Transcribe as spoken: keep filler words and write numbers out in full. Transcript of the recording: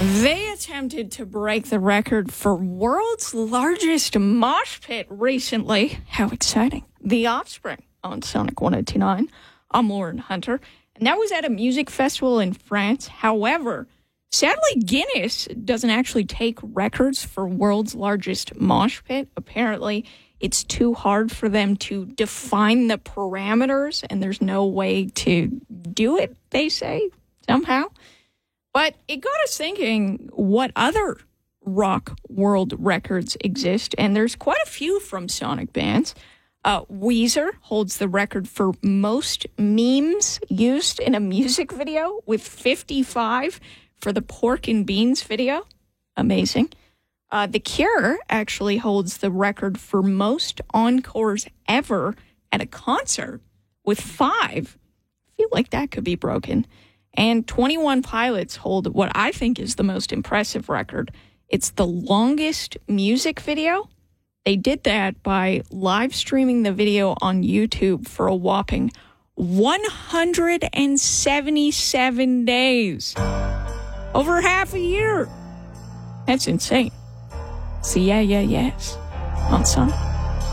They attempted to break the record for world's largest mosh pit recently. How exciting. The Offspring on Sonic one oh two point nine. I'm Lauren Hunter. And that was at a music festival in France. However, sadly, Guinness doesn't actually take records for world's largest mosh pit. Apparently, it's too hard for them to define the parameters, and there's no way to do it, they say, somehow. But it got us thinking what other rock world records exist, and there's quite a few from Sonic bands. Uh, Weezer holds the record for most memes used in a music video with fifty-five for the Pork and Beans video. Amazing. Uh, The Cure actually holds the record for most encores ever at a concert with five. I feel like that could be broken. And twenty-one Pilots hold what I think is the most impressive record. It's the longest music video. They did that by live streaming the video on YouTube for a whopping one hundred seventy-seven days. Over half a year. That's insane. So yeah, yeah, yes. On Sonic.